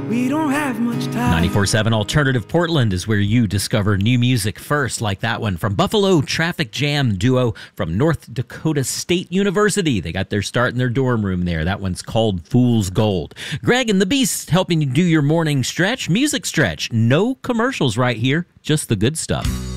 We don't have much time. 94.7 Alternative Portland is where you discover new music first, like that one from Buffalo Traffic Jam duo from North Dakota State University. They got their start in their dorm room there. That one's called Fool's Gold. Greg and the Beast helping you do your morning stretch, music stretch. No commercials right here, just the good stuff.